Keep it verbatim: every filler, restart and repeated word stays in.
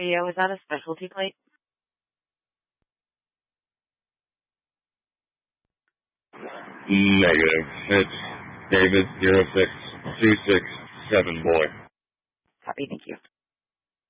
Scorpio, is that a specialty plate? Negative. It's David zero six two six seven boy. Copy, thank you.